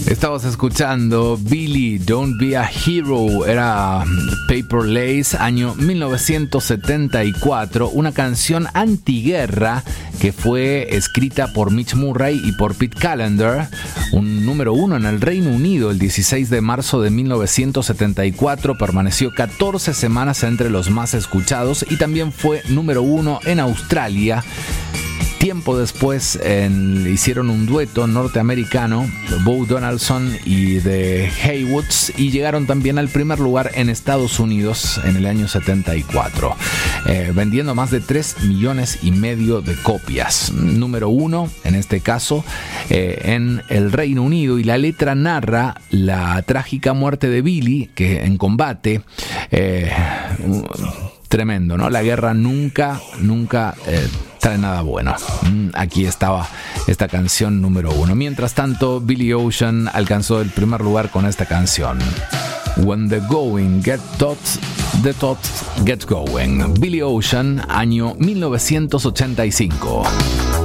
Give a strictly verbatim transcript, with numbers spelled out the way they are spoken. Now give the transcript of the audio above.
Estabas escuchando Billy, Don't Be a Hero, era Paper Lace, año mil novecientos setenta y cuatro, una canción antiguerra que fue escrita por Mitch Murray y por Pete Callender, un número uno en el Reino Unido el dieciséis de marzo de mil novecientos setenta y cuatro, permaneció catorce semanas entre los más escuchados y también fue número uno en Australia. Tiempo después en, hicieron un dueto norteamericano, Bo Donaldson y The Haywoods, y llegaron también al primer lugar en Estados Unidos en el año setenta y cuatro, eh, vendiendo más de tres millones y medio de copias. Número uno, en este caso, eh, en el Reino Unido, y la letra narra la trágica muerte de Billy, que en combate... Eh, Tremendo, ¿no? La guerra nunca, nunca eh, trae nada bueno. Aquí estaba esta canción número uno. Mientras tanto, Billy Ocean alcanzó el primer lugar con esta canción. When the going get taut, the taut get going. Billy Ocean, año mil novecientos ochenta y cinco.